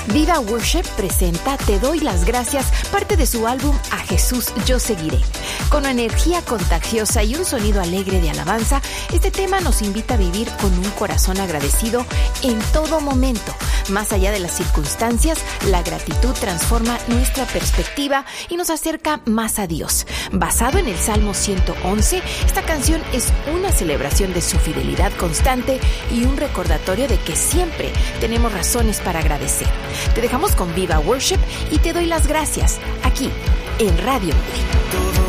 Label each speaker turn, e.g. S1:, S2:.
S1: Viva Worship presenta Te doy las gracias, parte de su álbum A Jesús yo seguiré. Con una energía contagiosa y un sonido alegre de alabanza, este tema nos invita a vivir con un corazón agradecido en todo momento. Más allá de las circunstancias, la gratitud transforma nuestra perspectiva y nos acerca más a Dios. Basado en el Salmo 111, esta canción es una celebración de su fidelidad constante y un recordatorio de que siempre tenemos razones para agradecer. Te dejamos con Viva Worship y te doy las gracias aquí en Radio Núcleo.